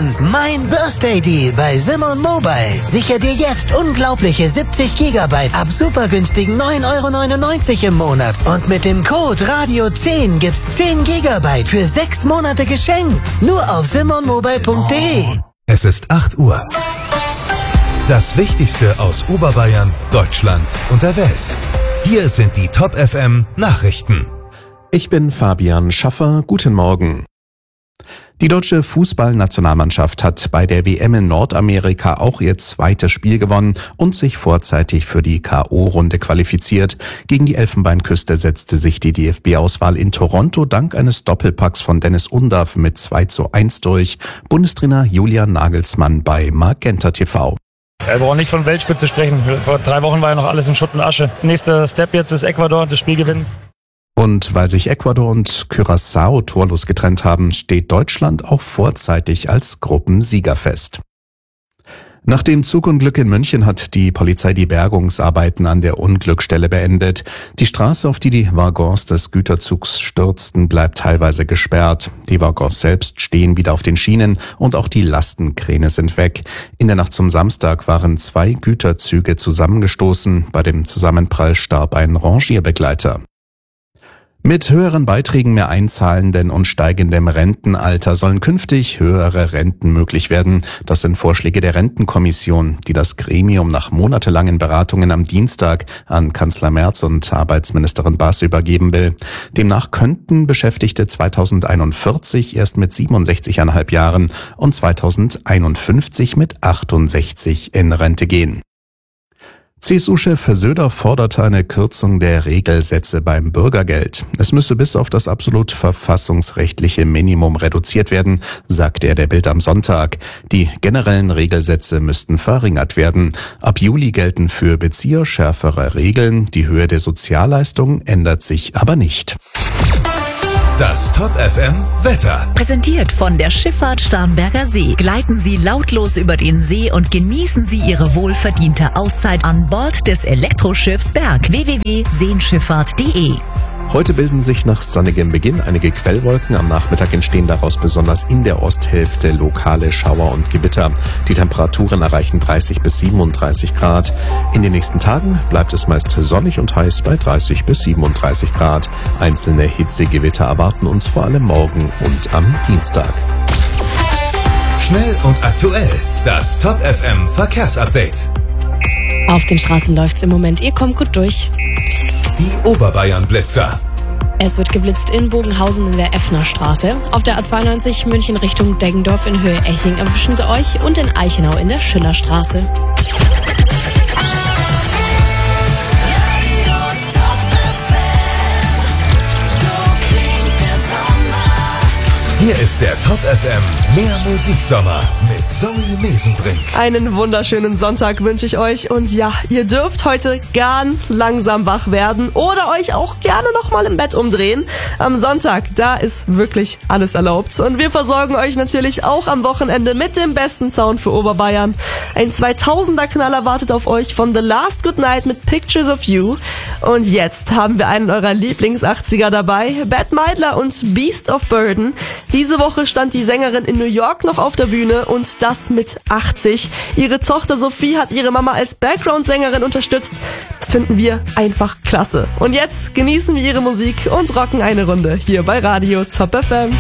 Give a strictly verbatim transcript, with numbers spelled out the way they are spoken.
von Mein Birthday Deal bei Simon Mobile. Sicher dir jetzt unglaubliche siebzig Gigabyte ab super günstigen neun Euro neunundneunzig im Monat. Und mit dem Code Radio zehn gibt's zehn Gigabyte für sechs Monate geschenkt. Nur auf simon mobile punkt de. Es ist acht Uhr. Das Wichtigste aus Oberbayern, Deutschland und der Welt. Hier sind die Top F M Nachrichten. Ich bin Fabian Schaffer. Guten Morgen. Die deutsche Fußballnationalmannschaft hat bei der W M in Nordamerika auch ihr zweites Spiel gewonnen und sich vorzeitig für die K O-Runde qualifiziert. Gegen die Elfenbeinküste setzte sich die D F B-Auswahl in Toronto dank eines Doppelpacks von Dennis Undaff mit zwei zu eins durch. Bundestrainer Julian Nagelsmann bei Magenta T V. Wir brauchen nicht von Weltspitze sprechen. Vor drei Wochen war ja noch alles in Schutt und Asche. Nächster Step jetzt ist Ecuador, das Spiel gewinnen. Und weil sich Ecuador und Curaçao torlos getrennt haben, steht Deutschland auch vorzeitig als Gruppensieger fest. Nach dem Zugunglück in München hat die Polizei die Bergungsarbeiten an der Unglücksstelle beendet. Die Straße, auf die die Waggons des Güterzugs stürzten, bleibt teilweise gesperrt. Die Waggons selbst stehen wieder auf den Schienen und auch die Lastenkräne sind weg. In der Nacht zum Samstag waren zwei Güterzüge zusammengestoßen. Bei dem Zusammenprall starb ein Rangierbegleiter. Mit höheren Beiträgen, mehr Einzahlenden und steigendem Rentenalter sollen künftig höhere Renten möglich werden. Das sind Vorschläge der Rentenkommission, die das Gremium nach monatelangen Beratungen am Dienstag an Kanzler Merz und Arbeitsministerin Bass übergeben will. Demnach könnten Beschäftigte zweitausendeinundvierzig erst mit siebenundsechzig Komma fünf Jahren und zweitausendeinundfünfzig mit achtundsechzig in Rente gehen. C S U-Chef Söder forderte eine Kürzung der Regelsätze beim Bürgergeld. Es müsse bis auf das absolut verfassungsrechtliche Minimum reduziert werden, sagte er der Bild am Sonntag. Die generellen Regelsätze müssten verringert werden. Ab Juli gelten für Bezieher schärfere Regeln. Die Höhe der Sozialleistung ändert sich aber nicht. Das Top F M Wetter. Präsentiert von der Schifffahrt Starnberger See. Gleiten Sie lautlos über den See und genießen Sie Ihre wohlverdiente Auszeit an Bord des Elektroschiffs Berg. w w w punkt seenschifffahrt punkt de. Heute bilden sich nach sonnigem Beginn einige Quellwolken. Am Nachmittag entstehen daraus besonders in der Osthälfte lokale Schauer und Gewitter. Die Temperaturen erreichen dreißig bis siebenunddreißig Grad. In den nächsten Tagen bleibt es meist sonnig und heiß bei dreißig bis siebenunddreißig Grad. Einzelne Hitzegewitter erwarten uns vor allem morgen und am Dienstag. Schnell und aktuell. Das Top F M Verkehrsupdate. Auf den Straßen läuft's im Moment. Ihr kommt gut durch. Die Oberbayern-Blitzer. Es wird geblitzt in Bogenhausen in der Effner Straße. Auf der A zweiundneunzig München Richtung Deggendorf in Höhe Eching erwischen sie euch und in Eichenau in der Schillerstraße. Hier ist der Top F M Mehr Musiksommer mit Zoe Mesenbrink. Einen wunderschönen Sonntag wünsche ich euch und ja, ihr dürft heute ganz langsam wach werden oder euch auch gerne nochmal im Bett umdrehen. Am Sonntag, da ist wirklich alles erlaubt und wir versorgen euch natürlich auch am Wochenende mit dem besten Sound für Oberbayern. Ein zweitausender Knaller wartet auf euch von The Last Good Night mit Pictures of You und jetzt haben wir einen eurer Lieblings-achtziger dabei, Bette Midler und Beast of Burden. Diese Woche stand die Sängerin in New York noch auf der Bühne und das mit achtzig. Ihre Tochter Sophie hat ihre Mama als Background-Sängerin unterstützt. Das finden wir einfach klasse. Und jetzt genießen wir ihre Musik und rocken eine Runde hier bei Radio Top F M.